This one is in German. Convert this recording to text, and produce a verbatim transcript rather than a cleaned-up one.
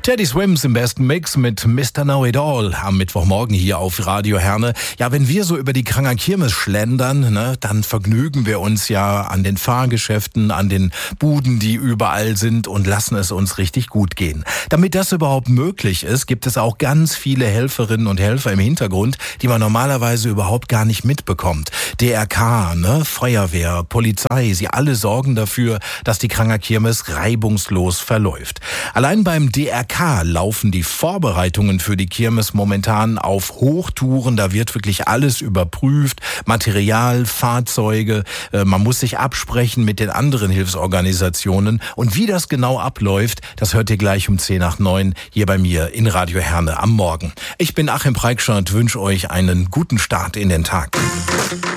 Teddy Swims im besten Mix mit Mister Know-It-All am Mittwochmorgen hier auf Radio Herne. Ja, wenn wir so über die Kranger Kirmes schlendern, ne, dann vergnügen wir uns ja an den Fahrgeschäften, an den Buden, die überall sind und lassen es uns richtig gut gehen. Damit das überhaupt möglich ist, gibt es auch ganz viele Helferinnen und Helfer im Hintergrund, die man normalerweise überhaupt gar nicht mitbekommt. D R K, ne, Feuerwehr, Polizei, sie alle sorgen dafür, dass die Kranger Kirmes reibungslos verläuft. Allein beim D R K laufen die Vorbereitungen für die Kirmes momentan auf Hochtouren. Da wird wirklich alles überprüft. Material, Fahrzeuge. Äh, man muss sich absprechen mit den anderen Hilfsorganisationen. Und wie das genau abläuft, das hört ihr gleich um zehn nach neun hier bei mir in Radio Herne am Morgen. Ich bin Achim Preikschat und wünsche euch einen guten Start in den Tag.